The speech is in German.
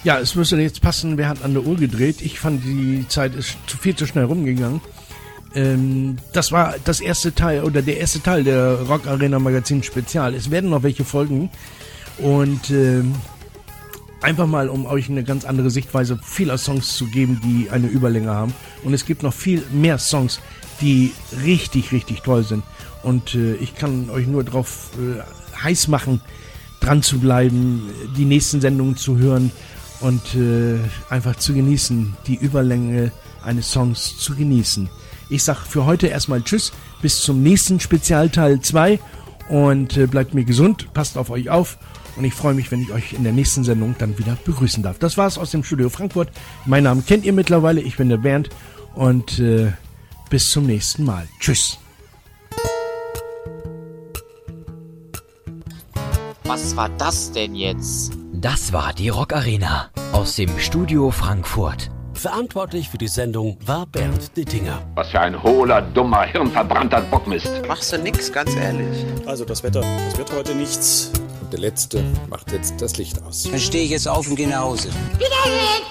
Ja, es müsste jetzt passen, wer hat an der Uhr gedreht. Ich fand, die Zeit ist viel zu schnell rumgegangen. Das war das erste Teil oder der erste Teil der Rock Arena Magazin Spezial. Es werden noch welche folgen und einfach mal, um euch eine ganz andere Sichtweise vieler Songs zu geben, die eine Überlänge haben. Und es gibt noch viel mehr Songs, die richtig, richtig toll sind. Und ich kann euch nur drauf heiß machen, dran zu bleiben, die nächsten Sendungen zu hören und einfach zu genießen, die Überlänge eines Songs zu genießen. Ich sag für heute erstmal Tschüss, bis zum nächsten Spezialteil 2 und bleibt mir gesund, passt auf euch auf und ich freue mich, wenn ich euch in der nächsten Sendung dann wieder begrüßen darf. Das war's aus dem Studio Frankfurt. Mein Name kennt ihr mittlerweile, ich bin der Bernd und bis zum nächsten Mal. Tschüss. Was war das denn jetzt? Das war die Rock Arena aus dem Studio Frankfurt. Verantwortlich für die Sendung war Bernd Dittinger. Was für ein hohler, dummer, hirnverbrannter Bockmist. Machst du nix, ganz ehrlich. Also das Wetter, das wird heute nichts. Und der Letzte macht jetzt das Licht aus. Dann stehe ich jetzt auf und gehe nach Hause. Wiedersehen!